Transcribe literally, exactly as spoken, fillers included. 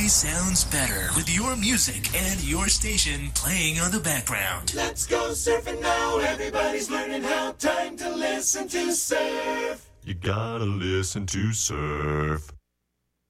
always sounds better with your music and your station playing on the background. Let's go surfing now. Everybody's learning how. Time to listen to surf. You gotta listen to surf.